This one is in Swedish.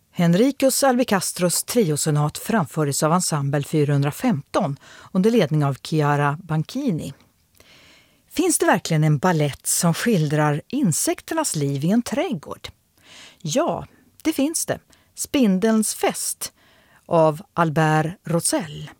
Henricus Albicastros triosonat framfördes av ensemble 415 under ledning av Chiara Banchini. Finns det verkligen en ballett som skildrar insekternas liv i en trädgård? Ja, det finns det. Spindelns fest av Albert Roussel.